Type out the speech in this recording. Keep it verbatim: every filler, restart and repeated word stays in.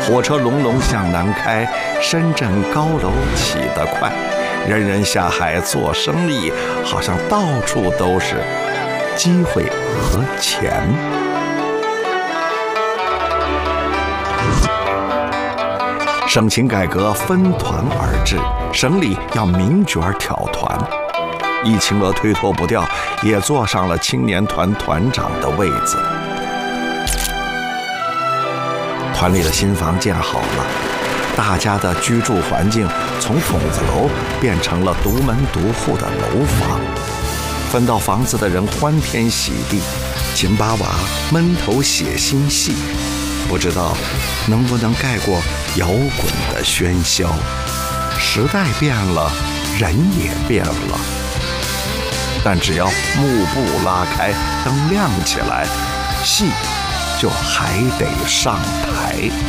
火车隆隆向南开，深圳高楼起得快，人人下海做生意，好像到处都是机会和钱。省情改革分团而治，省里要民角挑团，易清娥推脱不掉，也坐上了青年团团长的位子。团里的新房建好了，大家的居住环境从筒子楼变成了独门独户的楼房。分到房子的人欢天喜地，紧巴娃闷头写新戏，不知道能不能盖过摇滚的喧嚣。时代变了，人也变了，但只要幕布拉开，灯亮起来，戏就还得上台。